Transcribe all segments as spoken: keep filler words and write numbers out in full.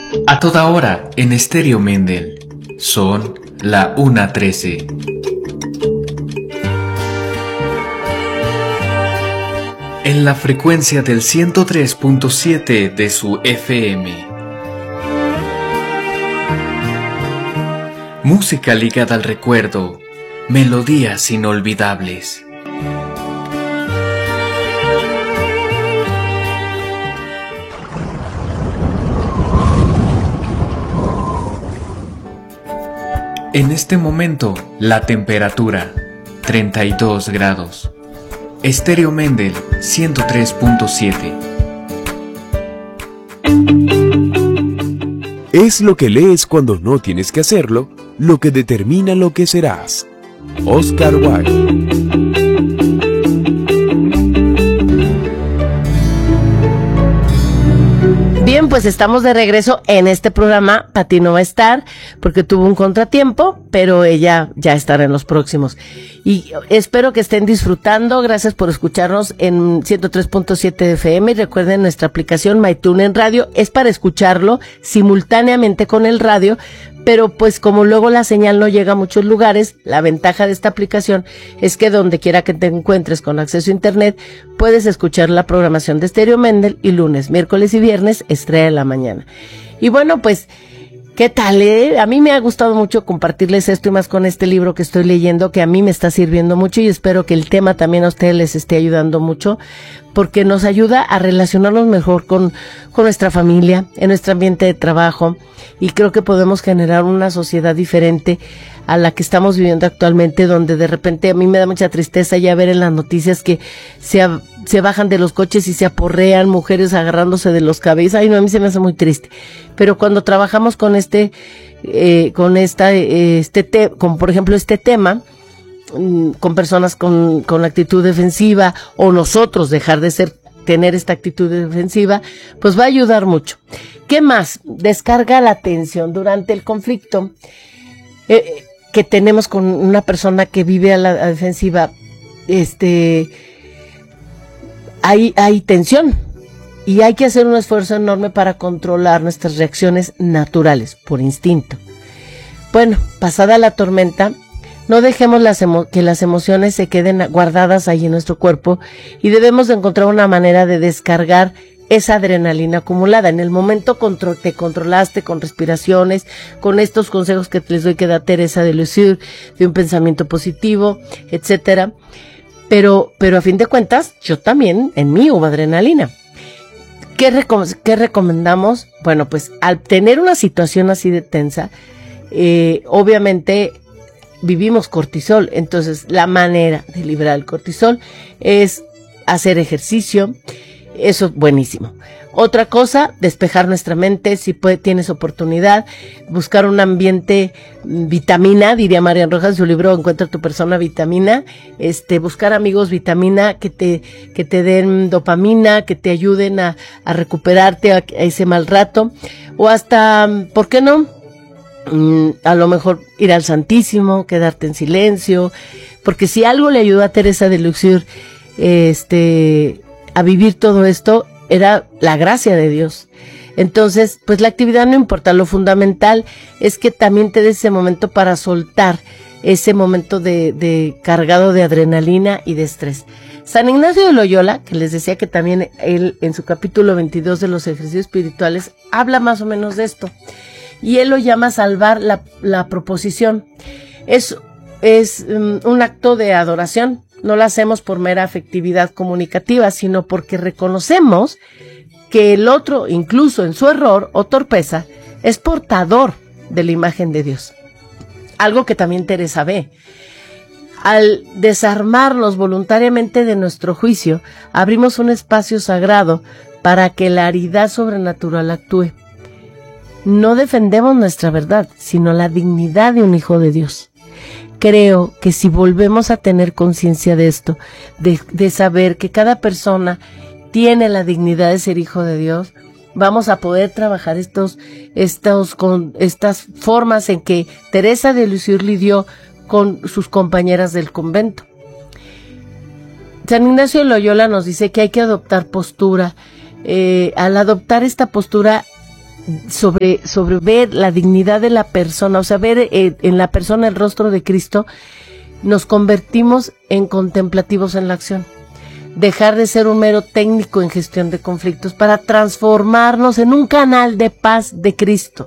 A toda hora en Estéreo Mendel. Son la una trece. En la frecuencia del ciento tres punto siete de su F M. Música ligada al recuerdo, melodías inolvidables. En este momento, la temperatura, treinta y dos grados. Estéreo Mendel, ciento tres punto siete. Es lo que lees cuando no tienes que hacerlo, lo que determina lo que serás. Oscar Wilde. Bien, pues estamos de regreso en este programa. Pati no va a estar porque tuvo un contratiempo, pero ella ya estará en los próximos. Y espero que estén disfrutando. Gracias por escucharnos en ciento tres punto siete F M. Y recuerden, nuestra aplicación MyTunen Radio es para escucharlo simultáneamente con el radio, pero pues como luego la señal no llega a muchos lugares, la ventaja de esta aplicación es que donde quiera que te encuentres con acceso a internet, puedes escuchar la programación de Estéreo Mendel y lunes, miércoles y viernes, estrella de la mañana. Y bueno, pues, ¿qué tal, eh? A mí me ha gustado mucho compartirles esto y más con este libro que estoy leyendo, que a mí me está sirviendo mucho y espero que el tema también a ustedes les esté ayudando mucho, porque nos ayuda a relacionarnos mejor con, con nuestra familia, en nuestro ambiente de trabajo, y creo que podemos generar una sociedad diferente a la que estamos viviendo actualmente, donde de repente a mí me da mucha tristeza ya ver en las noticias que se, a, se bajan de los coches y se aporrean mujeres agarrándose de los cabellos. Ay, no, a mí se me hace muy triste. Pero cuando trabajamos con este, eh, con esta, eh, este te, con por ejemplo este tema, con personas con, con actitud defensiva, o nosotros dejar de ser, tener esta actitud defensiva, pues va a ayudar mucho. ¿Qué más? Descarga la tensión durante el conflicto eh, que tenemos con una persona que vive a la a defensiva. Este, hay, hay tensión y hay que hacer un esfuerzo enorme para controlar nuestras reacciones naturales, por instinto. Bueno, pasada la tormenta, no dejemos las emo- que las emociones se queden guardadas ahí en nuestro cuerpo y debemos de encontrar una manera de descargar esa adrenalina acumulada. En el momento contro- te controlaste con respiraciones, con estos consejos que les doy que da Teresa de Lisieux, de un pensamiento positivo, etcétera. Pero, pero a fin de cuentas, yo también, en mí hubo adrenalina. ¿Qué, recom- qué recomendamos? Bueno, pues al tener una situación así de tensa, eh, obviamente vivimos cortisol. Entonces, la manera de liberar el cortisol es hacer ejercicio. Eso es buenísimo. Otra cosa, despejar nuestra mente, si puede, tienes oportunidad, buscar un ambiente vitamina, diría Marian Rojas en su libro Encuentra tu persona vitamina, este, buscar amigos vitamina que te, que te den dopamina, que te ayuden a, a recuperarte a, a ese mal rato, o hasta, ¿por qué no? Mm, a lo mejor ir al Santísimo, quedarte en silencio, porque si algo le ayudó a Teresa de Lisieux, este, a vivir todo esto, era la gracia de Dios. Entonces, pues la actividad no importa, lo fundamental es que también te des ese momento para soltar ese momento de, de cargado de adrenalina y de estrés. San Ignacio de Loyola, que les decía que también él en su capítulo veintidós de los ejercicios espirituales habla más o menos de esto, y él lo llama salvar la, la proposición. Es, es um, un acto de adoración. No lo hacemos por mera afectividad comunicativa, sino porque reconocemos que el otro, incluso en su error o torpeza, es portador de la imagen de Dios. Algo que también Teresa ve. Al desarmarnos voluntariamente de nuestro juicio, abrimos un espacio sagrado para que la aridad sobrenatural actúe. No defendemos nuestra verdad, sino la dignidad de un hijo de Dios. Creo que si volvemos a tener conciencia de esto, de, de saber que cada persona tiene la dignidad de ser hijo de Dios, vamos a poder trabajar estos, estos, con estas formas en que Teresa de Lisieux lidió con sus compañeras del convento. San Ignacio de Loyola nos dice que hay que adoptar postura. Eh, al adoptar esta postura, sobre, sobre ver la dignidad de la persona, o sea, ver eh, en la persona el rostro de Cristo, nos convertimos en contemplativos en la acción. Dejar de ser un mero técnico en gestión de conflictos para transformarnos en un canal de paz de Cristo.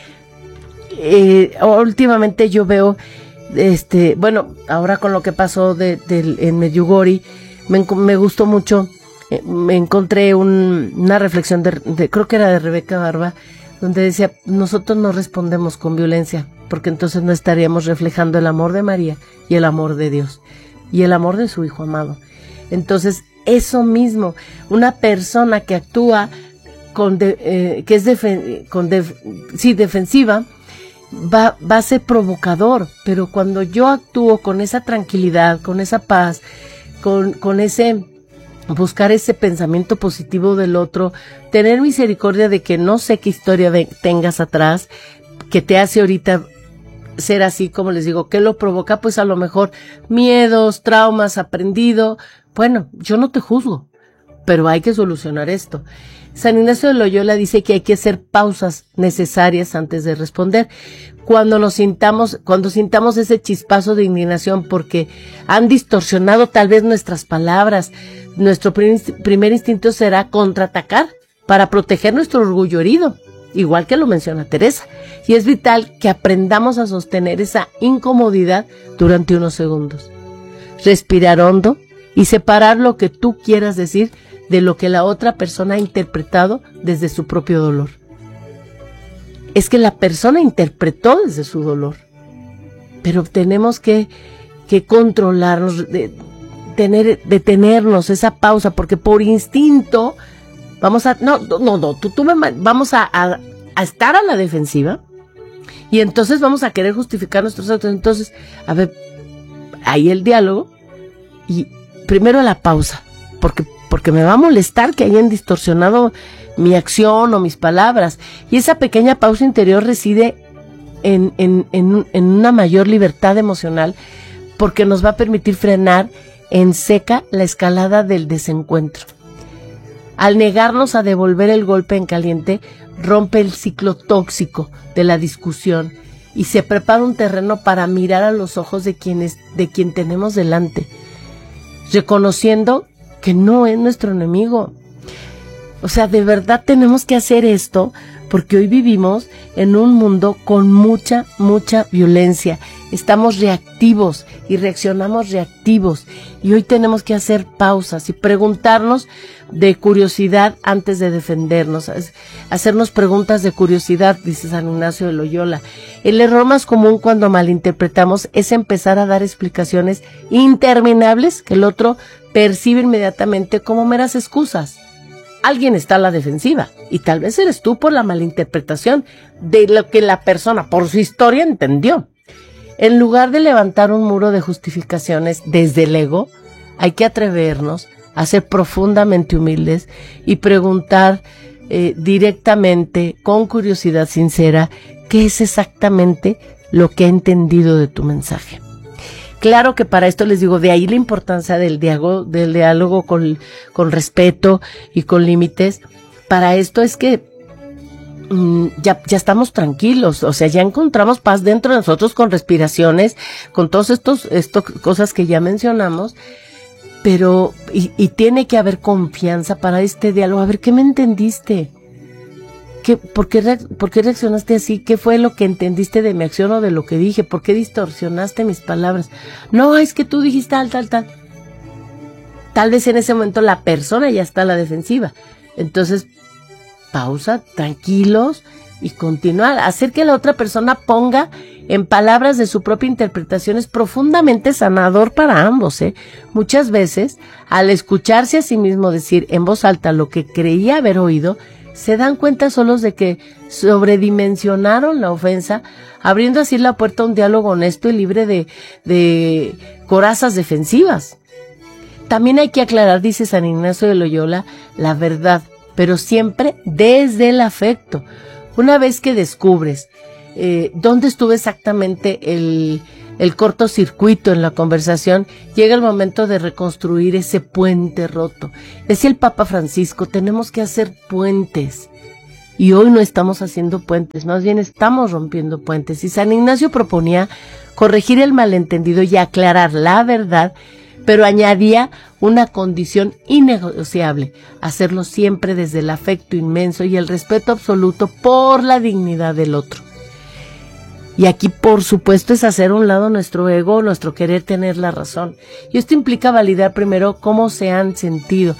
Eh, últimamente yo veo, este, bueno, ahora con lo que pasó de, de, en Medjugorje, me, me gustó mucho, eh, me encontré un, una reflexión, de, de, creo que era de Rebeca Barba, donde decía, nosotros no respondemos con violencia, porque entonces no estaríamos reflejando el amor de María y el amor de Dios, y el amor de su Hijo amado. Entonces, eso mismo, una persona que actúa con de, eh, que es defen, con def, sí, defensiva, va, va a ser provocador, pero cuando yo actúo con esa tranquilidad, con esa paz, con, con ese buscar ese pensamiento positivo del otro, tener misericordia de que no sé qué historia ve, tengas atrás, que te hace ahorita ser así, como les digo, ¿qué lo provoca? Pues a lo mejor miedos, traumas, aprendido. Bueno, yo no te juzgo, pero hay que solucionar esto. San Ignacio de Loyola dice que hay que hacer pausas necesarias antes de responder. Cuando nos sintamos, cuando sintamos ese chispazo de indignación porque han distorsionado tal vez nuestras palabras, nuestro primer instinto será contraatacar para proteger nuestro orgullo herido, igual que lo menciona Teresa. Y es vital que aprendamos a sostener esa incomodidad durante unos segundos. Respirar hondo y separar lo que tú quieras decir de lo que la otra persona ha interpretado desde su propio dolor. Es que la persona interpretó desde su dolor, pero tenemos que, que controlarnos, de, tener, detenernos, esa pausa, porque por instinto vamos a, no, no, no, tú, tú me, vamos a, a, a estar a la defensiva y entonces vamos a querer justificar nuestros actos. Entonces, a ver, ahí el diálogo y primero la pausa, porque porque me va a molestar que hayan distorsionado mi acción o mis palabras. Y esa pequeña pausa interior reside en, en, en, en una mayor libertad emocional, porque nos va a permitir frenar en seca la escalada del desencuentro. Al negarnos a devolver el golpe en caliente, rompe el ciclo tóxico de la discusión y se prepara un terreno para mirar a los ojos de quienes, de quien tenemos delante, reconociendo que no es nuestro enemigo. O sea, de verdad tenemos que hacer esto, porque hoy vivimos en un mundo con mucha, mucha violencia. Estamos reactivos y reaccionamos reactivos. Y hoy tenemos que hacer pausas y preguntarnos de curiosidad antes de defendernos. Hacernos preguntas de curiosidad, dice San Ignacio de Loyola. El error más común cuando malinterpretamos es empezar a dar explicaciones interminables que el otro percibe inmediatamente como meras excusas. Alguien está a la defensiva y tal vez eres tú por la malinterpretación de lo que la persona por su historia entendió. En lugar de levantar un muro de justificaciones desde el ego, hay que atrevernos a ser profundamente humildes y preguntar eh, directamente, con curiosidad sincera, qué es exactamente lo que ha entendido de tu mensaje. Claro que para esto les digo, de ahí la importancia del diálogo, del diálogo con, con respeto y con límites. Para esto es que mmm, ya, ya estamos tranquilos, o sea, ya encontramos paz dentro de nosotros con respiraciones, con todas estos, estos cosas que ya mencionamos, pero, y, y tiene que haber confianza para este diálogo. A ver, ¿qué me entendiste? ¿Qué, por, qué reacc- ¿Por qué reaccionaste así? ¿Qué fue lo que entendiste de mi acción o de lo que dije? ¿Por qué distorsionaste mis palabras? No, es que tú dijiste tal, tal, tal. Tal vez en ese momento la persona ya está a la defensiva. Entonces, pausa, tranquilos y continuar. Hacer que la otra persona ponga en palabras de su propia interpretación es profundamente sanador para ambos, ¿eh? Muchas veces, al escucharse a sí mismo decir en voz alta lo que creía haber oído, se dan cuenta solos de que sobredimensionaron la ofensa, abriendo así la puerta a un diálogo honesto y libre de, de corazas defensivas. También hay que aclarar, dice San Ignacio de Loyola, la verdad, pero siempre desde el afecto. Una vez que descubres eh, dónde estuvo exactamente el, el cortocircuito en la conversación, llega el momento de reconstruir ese puente roto. Decía el Papa Francisco, tenemos que hacer puentes. y hoy no estamos haciendo puentes, más bien estamos rompiendo puentes. Y San Ignacio proponía corregir el malentendido y aclarar la verdad, pero añadía una condición innegociable: hacerlo siempre desde el afecto inmenso y el respeto absoluto por la dignidad del otro. Y aquí, por supuesto, es hacer a un lado nuestro ego, nuestro querer tener la razón. Y esto implica validar primero cómo se han sentido,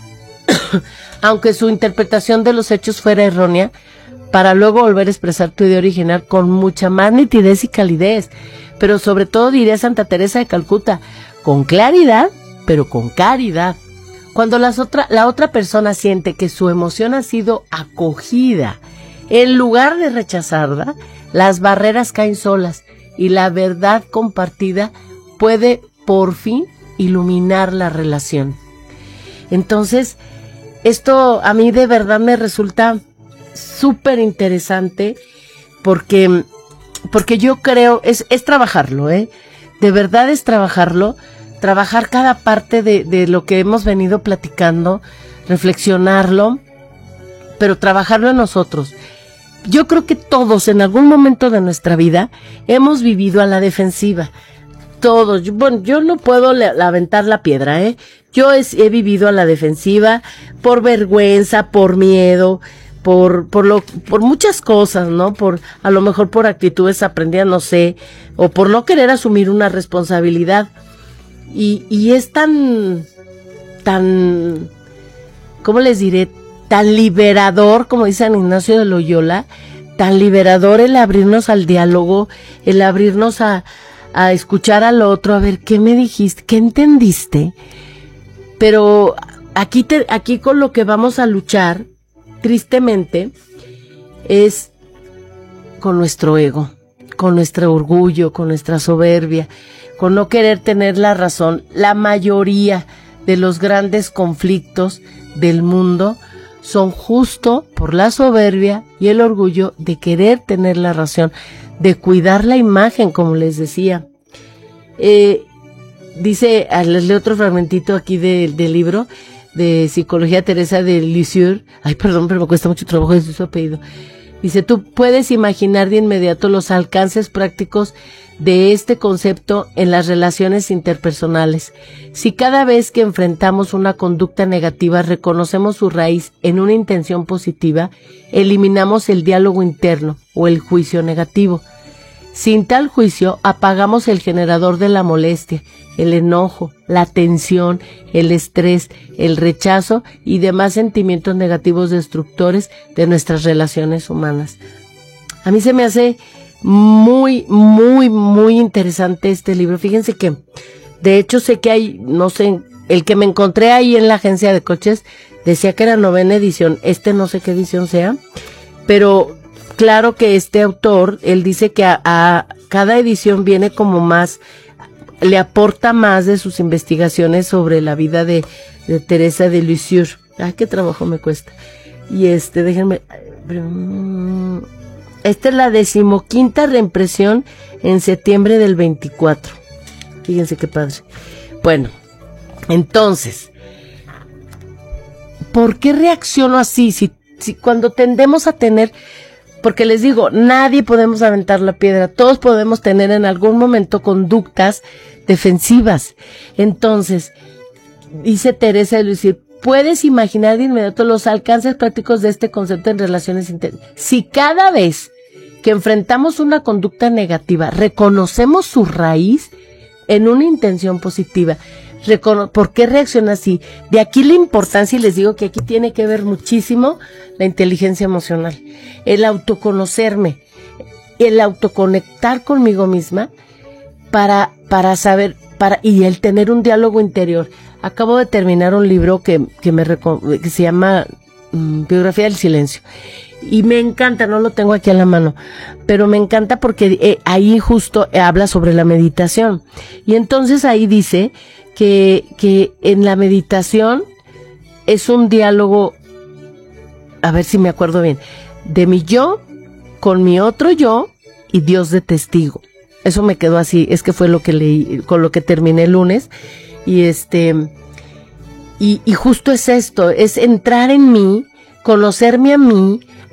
aunque su interpretación de los hechos fuera errónea, para luego volver a expresar tu idea original con mucha más nitidez y calidez. Pero sobre todo, diría Santa Teresa de Calcuta, con claridad, pero con caridad. Cuando las otra, la otra persona siente que su emoción ha sido acogida, en lugar de rechazarla, las barreras caen solas y la verdad compartida puede por fin iluminar la relación. Entonces, esto a mí de verdad me resulta súper interesante porque, porque yo creo, es, es trabajarlo, ¿eh? De verdad es trabajarlo, trabajar cada parte de, de lo que hemos venido platicando, reflexionarlo, pero trabajarlo en nosotros. Yo creo que todos en algún momento de nuestra vida hemos vivido a la defensiva. Todos. Yo, bueno, yo no puedo le, aventar la piedra, ¿eh? Yo es, he vivido a la defensiva por vergüenza, por miedo, por, por lo, por muchas cosas, ¿no? Por, a lo mejor por actitudes aprendidas, no sé, o por no querer asumir una responsabilidad. Y, y es tan, tan, ¿cómo les diré? Tan liberador, como dice San Ignacio de Loyola, tan liberador el abrirnos al diálogo, el abrirnos a, a escuchar al otro, a ver qué me dijiste, qué entendiste. Pero aquí, te, aquí con lo que vamos a luchar, tristemente, es con nuestro ego, con nuestro orgullo, con nuestra soberbia, con no querer tener la razón. La mayoría de los grandes conflictos del mundo son justo por la soberbia y el orgullo de querer tener la razón, de cuidar la imagen, como les decía. Eh, dice, les leo otro fragmentito aquí del de libro de Psicología, Teresa de Lisieux. Ay, perdón, pero me cuesta mucho trabajo decir su apellido. Dice, tú puedes imaginar de inmediato los alcances prácticos de este concepto en las relaciones interpersonales. Si cada vez que enfrentamos una conducta negativa reconocemos su raíz en una intención positiva, eliminamos el diálogo interno o el juicio negativo. Sin tal juicio, apagamos el generador de la molestia, el enojo, la tensión, el estrés, el rechazo y demás sentimientos negativos destructores de nuestras relaciones humanas. A mí se me hace muy, muy, muy interesante este libro. Fíjense que, de hecho, sé que hay, no sé, el que me encontré ahí en la agencia de coches decía que era novena edición. Este no sé qué edición sea, pero claro que este autor, él dice que a, a cada edición viene como más, le aporta más de sus investigaciones sobre la vida de, de Teresa de Lisieux. Ay, qué trabajo me cuesta. Y este, déjenme, esta es la decimoquinta reimpresión en septiembre del veinticuatro. Fíjense qué padre. Bueno, entonces, ¿por qué reacciono así? Si, si cuando tendemos a tener, porque les digo, nadie podemos aventar la piedra, todos podemos tener en algún momento conductas defensivas. Entonces, dice Teresa de Lisieux, puedes imaginar de inmediato los alcances prácticos de este concepto en relaciones internas. Si cada vez que enfrentamos una conducta negativa reconocemos su raíz en una intención positiva, recono- ¿por qué reacciona así? De aquí la importancia, y les digo que aquí tiene que ver muchísimo la inteligencia emocional, el autoconocerme, el autoconectar conmigo misma para, para saber, para, y el tener un diálogo interior. Acabo de terminar un libro que, que me reco- que se llama um, Biografía del Silencio. Y me encanta, no lo tengo aquí a la mano, pero me encanta porque eh, ahí justo habla sobre la meditación. Y entonces ahí dice que, que en la meditación es un diálogo, a ver si me acuerdo bien, de mi yo con mi otro yo y Dios de testigo. Eso me quedó así, es que fue lo que leí, con lo que terminé el lunes. Y este, y, y justo es esto, es entrar en mí, conocerme a mí,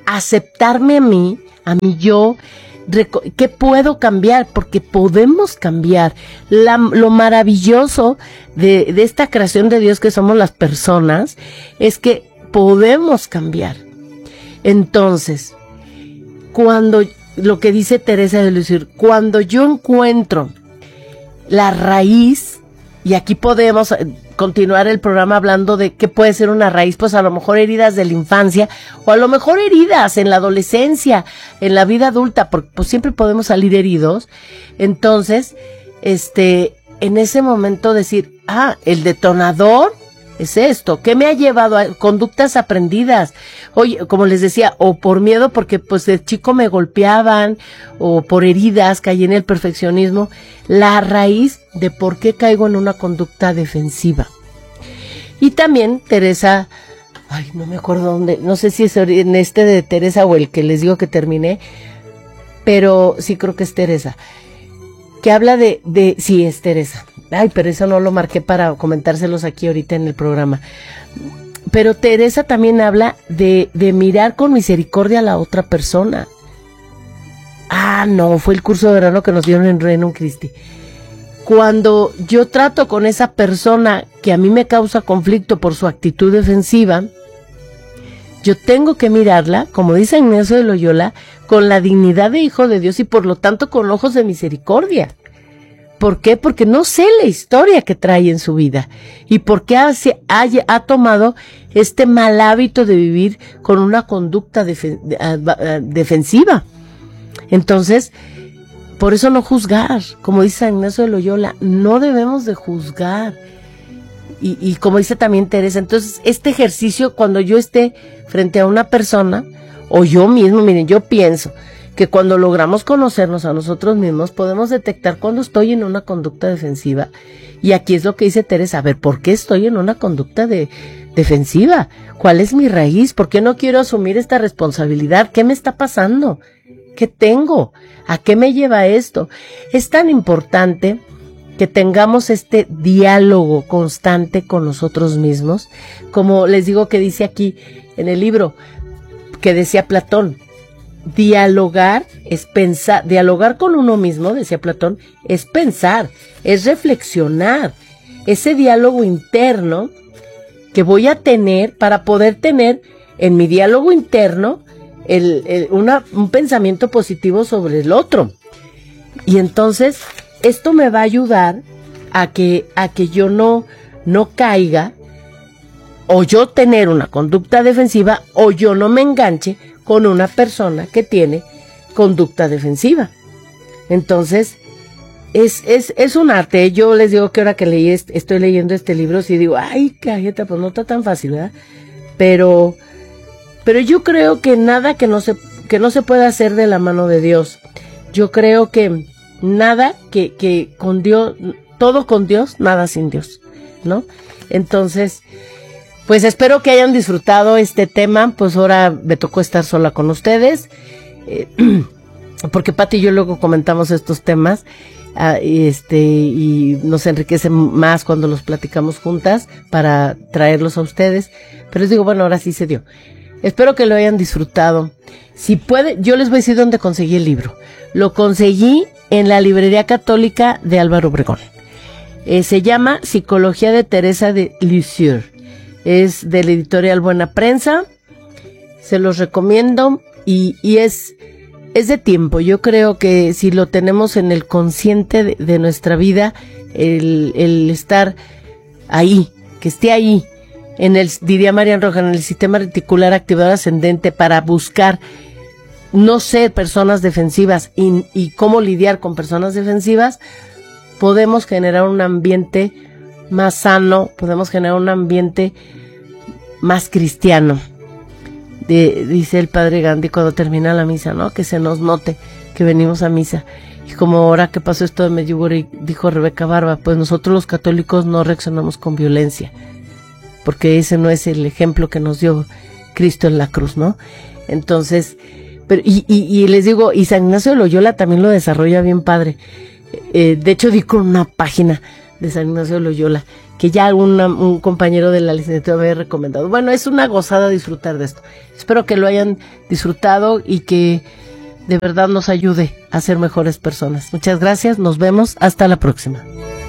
aceptarme a mí, a mí yo, ¿qué puedo cambiar? Porque podemos cambiar. La, lo maravilloso de, de esta creación de Dios que somos las personas es que podemos cambiar. Entonces, cuando, lo que dice Teresa de Lisieux, cuando yo encuentro la raíz, y aquí podemos continuar el programa hablando de qué puede ser una raíz, pues a lo mejor heridas de la infancia, o a lo mejor heridas en la adolescencia, en la vida adulta, porque pues siempre podemos salir heridos. Entonces, este, en ese momento decir, ah, el detonador es esto, ¿qué me ha llevado a conductas aprendidas? Oye, como les decía, o por miedo porque pues de chico me golpeaban, o por heridas, caí en el perfeccionismo, la raíz de por qué caigo en una conducta defensiva. Y también Teresa, ay, no me acuerdo dónde, no sé si es en este de Teresa o el que les digo que terminé, pero sí creo que es Teresa, que habla de, de, sí es Teresa, ay, pero eso no lo marqué para comentárselos aquí ahorita en el programa, pero Teresa también habla de, de mirar con misericordia a la otra persona. Ah, no, fue el curso de verano que nos dieron en Reino Christi. Cuando yo trato con esa persona que a mí me causa conflicto por su actitud defensiva, yo tengo que mirarla, como dice Ignacio de Loyola, con la dignidad de hijo de Dios y por lo tanto con ojos de misericordia. ¿Por qué? Porque no sé la historia que trae en su vida y por qué ha, ha, ha tomado este mal hábito de vivir con una conducta defen, defensiva. Entonces, por eso no juzgar, como dice San Ignacio de Loyola, no debemos de juzgar. Y, y como dice también Teresa, entonces este ejercicio cuando yo esté frente a una persona, o yo mismo, miren, yo pienso que cuando logramos conocernos a nosotros mismos, podemos detectar cuando estoy en una conducta defensiva. Y aquí es lo que dice Teresa, a ver, ¿por qué estoy en una conducta de, defensiva? ¿Cuál es mi raíz? ¿Por qué no quiero asumir esta responsabilidad? ¿Qué me está pasando? ¿Qué tengo? ¿A qué me lleva esto? Es tan importante que tengamos este diálogo constante con nosotros mismos, como les digo que dice aquí en el libro, que decía Platón, dialogar es pensar, dialogar con uno mismo, decía Platón, es pensar, es reflexionar, ese diálogo interno que voy a tener para poder tener en mi diálogo interno el, el, una, un pensamiento positivo sobre el otro. Y entonces esto me va a ayudar a que, a que yo no, no caiga, o yo tener una conducta defensiva, o yo no me enganche con una persona que tiene conducta defensiva. Entonces, es, es, es un arte. Yo les digo que ahora que leí este, estoy leyendo este libro, sí digo, ay, cajeta, pues no está tan fácil, ¿verdad? Pero, pero yo creo que nada que no se, que no se pueda hacer de la mano de Dios. Yo creo que nada que, que con Dios, todo con Dios, nada sin Dios, ¿no? Entonces, pues espero que hayan disfrutado este tema, pues ahora me tocó estar sola con ustedes, eh, porque Pati y yo luego comentamos estos temas, uh, y este, y nos enriquece más cuando los platicamos juntas para traerlos a ustedes, pero les digo, bueno, ahora sí se dio. Espero que lo hayan disfrutado. Si puede, yo les voy a decir dónde conseguí el libro. Lo conseguí en la librería católica de Álvaro Obregón. Eh, se llama Psicología de Teresa de Lisieux. Es de la editorial Buena Prensa, se los recomiendo y, y es, es de tiempo. Yo creo que si lo tenemos en el consciente de, de nuestra vida, el, el estar ahí, que esté ahí, en el, diría Marian Roja, en el sistema reticular activador ascendente para buscar no ser personas defensivas y, y cómo lidiar con personas defensivas, podemos generar un ambiente más sano, podemos generar un ambiente más cristiano. De, dice el padre Gandhi cuando termina la misa, ¿no? Que se nos note que venimos a misa. Y como ahora que pasó esto de Medjugorje, dijo Rebeca Barba, pues nosotros los católicos no reaccionamos con violencia, porque ese no es el ejemplo que nos dio Cristo en la cruz, ¿no? Entonces, pero y, y, y les digo, y San Ignacio de Loyola también lo desarrolla bien padre. Eh, de hecho, di con una página de San Ignacio de Loyola, que ya una, un compañero de la licenciatura me había recomendado. Bueno, es una gozada disfrutar de esto. Espero que lo hayan disfrutado y que de verdad nos ayude a ser mejores personas. Muchas gracias, nos vemos, hasta la próxima.